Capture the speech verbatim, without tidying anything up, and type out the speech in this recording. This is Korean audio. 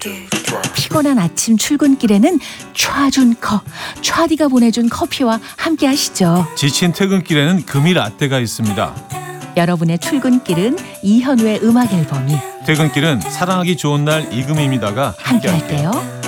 피곤한 아침 출근길에는 촤준커, 촤디가 보내준 커피와 함께 하시죠. 지친 퇴근길에는 금이 라떼가 있습니다. 여러분의 출근길은 이현우의 음악 앨범이, 퇴근길은 사랑하기 좋은 날 이금입니다가 함께 할게요.